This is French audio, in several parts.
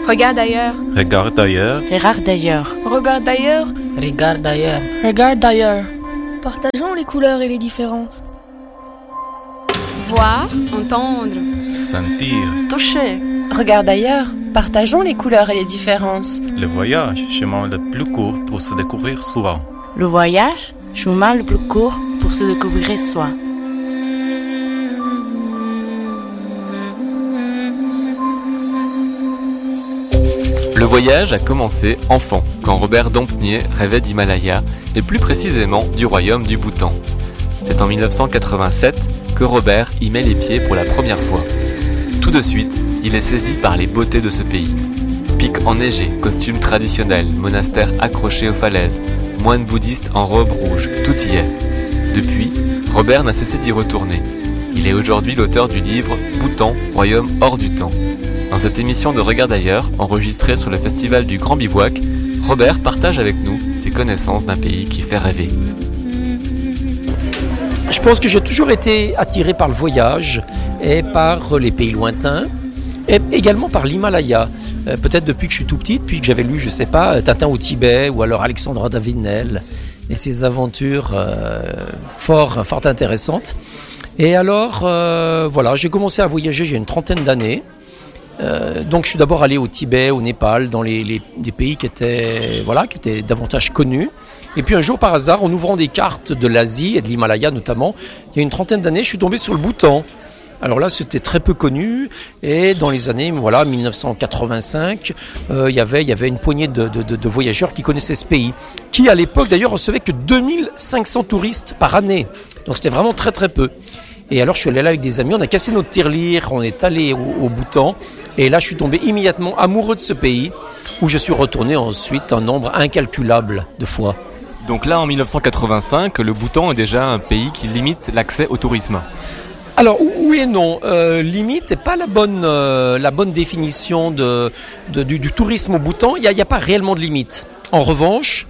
Regarde ailleurs. Regarde ailleurs. Regarde d'ailleurs. Regarde ailleurs. Regarde ailleurs. Regarde d'ailleurs. Partageons les couleurs et les différences. Voir, entendre. Sentir. Toucher. Regarde ailleurs. Partageons les couleurs et les différences. Le voyage, chemin le plus court pour se découvrir soi. Le voyage, chemin le plus court pour se découvrir soi. Le voyage a commencé enfant, quand Robert Dompnier rêvait d'Himalaya, et plus précisément du royaume du Bhoutan. C'est en 1987 que Robert y met les pieds pour la première fois. Tout de suite, il est saisi par les beautés de ce pays. Pics enneigés, costumes traditionnels, monastères accrochés aux falaises, moines bouddhistes en robe rouge, tout y est. Depuis, Robert n'a cessé d'y retourner. Il est aujourd'hui l'auteur du livre « Bhoutan, royaume hors du temps ». Dans cette émission de Regarde ailleurs, enregistrée sur le festival du Grand Bivouac, Robert partage avec nous ses connaissances d'un pays qui fait rêver. Je pense que j'ai toujours été attiré par le voyage et par les pays lointains et également par l'Himalaya. Peut-être depuis que je suis tout petit, depuis que j'avais lu, je sais pas, Tintin au Tibet ou alors Alexandra David-Néel et ses aventures fort intéressantes. Et alors, voilà, j'ai commencé à voyager, j'ai une trentaine d'années. Donc je suis d'abord allé au Tibet, au Népal, dans des pays qui étaient davantage connus. Et puis un jour par hasard, en ouvrant des cartes de l'Asie et de l'Himalaya notamment, il y a une trentaine d'années, je suis tombé sur le Bhoutan. Alors là, c'était très peu connu, et dans les années 1985, il y avait une poignée de voyageurs qui connaissaient ce pays, qui à l'époque d'ailleurs recevait que 2500 touristes par année. Donc c'était vraiment très très peu. Et alors je suis allé là avec des amis, on a cassé notre tirelire, on est allé au Bhoutan, et là je suis tombé immédiatement amoureux de ce pays, où je suis retourné ensuite un nombre incalculable de fois. Donc là, en 1985, le Bhoutan est déjà un pays qui limite l'accès au tourisme. Alors oui et non, limite n'est pas la bonne définition du tourisme au Bhoutan, il n'y a pas réellement de limite. En revanche,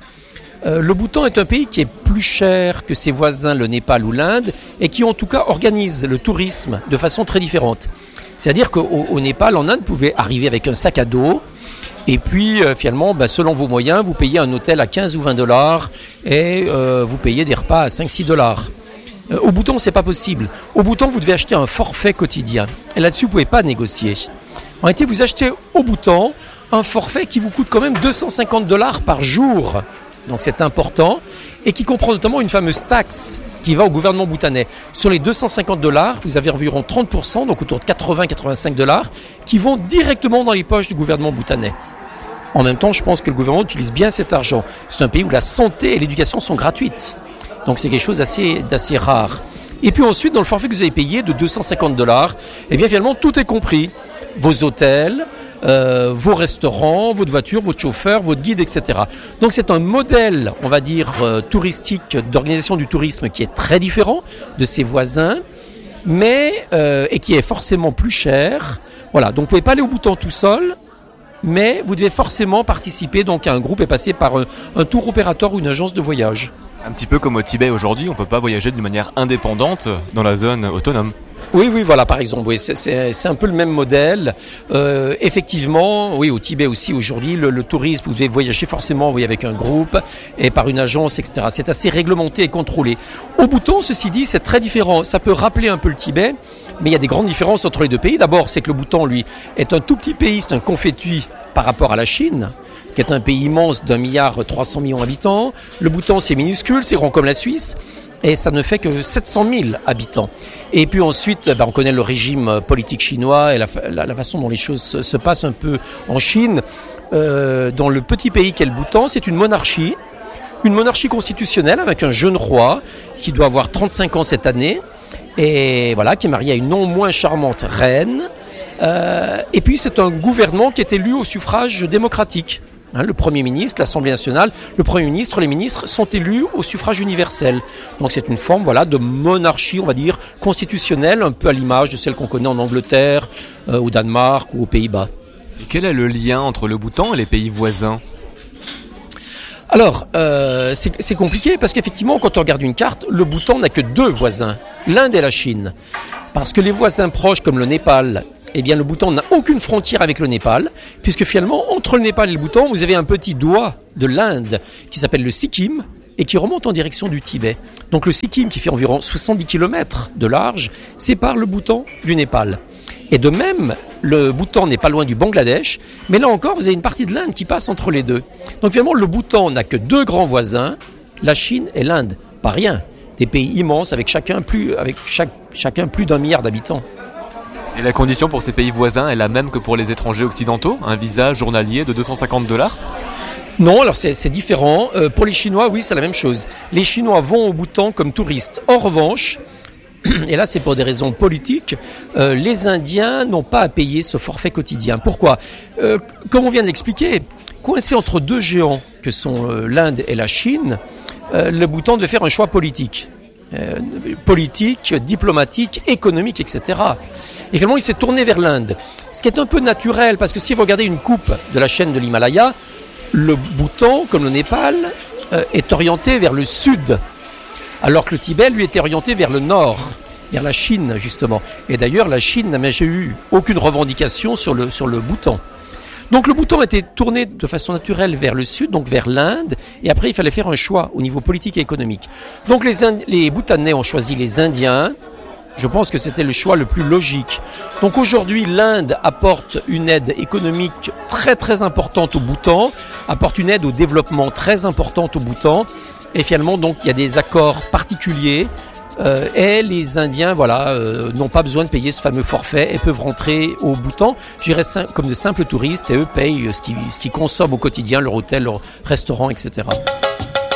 le Bhoutan est un pays qui est plus cher que ses voisins, le Népal ou l'Inde, et qui en tout cas organise le tourisme de façon très différente. C'est-à-dire qu'au Népal, en Inde, vous pouvez arriver avec un sac à dos, et puis finalement, selon vos moyens, vous payez un hôtel à 15 ou 20 $, et vous payez des repas à 5-6 $. Au Bhoutan, c'est pas possible. Au Bhoutan, vous devez acheter un forfait quotidien. Et là-dessus, vous pouvez pas négocier. En réalité, vous achetez au Bhoutan un forfait qui vous coûte quand même 250 $ par jour. Donc c'est important. Et qui comprend notamment une fameuse taxe qui va au gouvernement bhoutanais. Sur les 250 $, vous avez environ 30%, donc autour de 80-85 $, qui vont directement dans les poches du gouvernement bhoutanais. En même temps, je pense que le gouvernement utilise bien cet argent. C'est un pays où la santé et l'éducation sont gratuites. Donc c'est quelque chose d'assez rare. Et puis ensuite, dans le forfait que vous avez payé de 250 $, eh bien finalement, tout est compris. Vos hôtels, vos restaurants, votre voiture, votre chauffeur, votre guide, etc. Donc c'est un modèle, on va dire, touristique, d'organisation du tourisme qui est très différent de ses voisins, mais et qui est forcément plus cher. Voilà, donc vous ne pouvez pas aller au Bhoutan tout seul, mais vous devez forcément participer donc à un groupe et passer par un tour opérateur ou une agence de voyage. Un petit peu comme au Tibet aujourd'hui, on ne peut pas voyager d'une manière indépendante dans la zone autonome. Oui, voilà, par exemple, oui, c'est un peu le même modèle. Effectivement, oui, au Tibet aussi aujourd'hui, le tourisme, vous devez voyager forcément, oui, avec un groupe et par une agence, etc. C'est assez réglementé et contrôlé. Au Bhoutan, ceci dit, c'est très différent. Ça peut rappeler un peu le Tibet, mais il y a des grandes différences entre les deux pays. D'abord, c'est que le Bhoutan, lui, est un tout petit pays, c'est un confetti par rapport à la Chine, qui est un pays immense d'1,3 milliard d'habitants. Le Bhoutan, c'est minuscule, c'est grand comme la Suisse. Et ça ne fait que 700 000 habitants. Et puis ensuite, on connaît le régime politique chinois et la façon dont les choses se passent un peu en Chine. Dans le petit pays qu'est le Bhoutan, c'est une monarchie constitutionnelle avec un jeune roi qui doit avoir 35 ans cette année, et voilà, qui est marié à une non moins charmante reine. Et puis c'est un gouvernement qui est élu au suffrage démocratique. Le Premier ministre, l'Assemblée nationale, le Premier ministre, les ministres sont élus au suffrage universel. Donc c'est une forme de monarchie, on va dire, constitutionnelle, un peu à l'image de celle qu'on connaît en Angleterre, au Danemark ou aux Pays-Bas. Et quel est le lien entre le Bhoutan et les pays voisins ? Alors, c'est compliqué parce qu'effectivement, quand on regarde une carte, le Bhoutan n'a que deux voisins, l'Inde et la Chine. Parce que les voisins proches comme le Népal eh bien le Bhoutan n'a aucune frontière avec le Népal, puisque finalement, entre le Népal et le Bhoutan, vous avez un petit doigt de l'Inde qui s'appelle le Sikkim et qui remonte en direction du Tibet. Donc le Sikkim, qui fait environ 70 km de large, sépare le Bhoutan du Népal. Et de même, le Bhoutan n'est pas loin du Bangladesh, mais là encore, vous avez une partie de l'Inde qui passe entre les deux. Donc finalement, le Bhoutan n'a que deux grands voisins, la Chine et l'Inde. Pas rien, des pays immenses avec chacun plus d'1 milliard d'habitants. Et la condition pour ces pays voisins est la même que pour les étrangers occidentaux, un visa journalier de $250? Non, alors c'est différent. Pour les Chinois, oui, c'est la même chose. Les Chinois vont au Bhoutan comme touristes. En revanche, et là c'est pour des raisons politiques, les Indiens n'ont pas à payer ce forfait quotidien. Pourquoi ? Comme on vient de l'expliquer, coincé entre deux géants que sont l'Inde et la Chine, le Bhoutan devait faire un choix politique. Politique, diplomatique, économique, etc. Et finalement, il s'est tourné vers l'Inde. Ce qui est un peu naturel, parce que si vous regardez une coupe de la chaîne de l'Himalaya, le Bhoutan, comme le Népal, est orienté vers le sud, alors que le Tibet, lui, était orienté vers le nord, vers la Chine, justement. Et d'ailleurs, la Chine n'a jamais eu aucune revendication sur le Bhoutan. Donc le Bhoutan était tourné de façon naturelle vers le sud, donc vers l'Inde, et après il fallait faire un choix au niveau politique et économique. Donc les Bhoutanais ont choisi les Indiens. Je pense que c'était le choix le plus logique. Donc aujourd'hui, l'Inde apporte une aide économique très très importante au Bhoutan, apporte une aide au développement très importante au Bhoutan, et finalement donc il y a des accords particuliers. Et les Indiens n'ont pas besoin de payer ce fameux forfait et peuvent rentrer au Bhoutan, j'irais comme de simples touristes, et eux payent ce qu'ils consomment au quotidien, leur hôtel, leur restaurant, etc.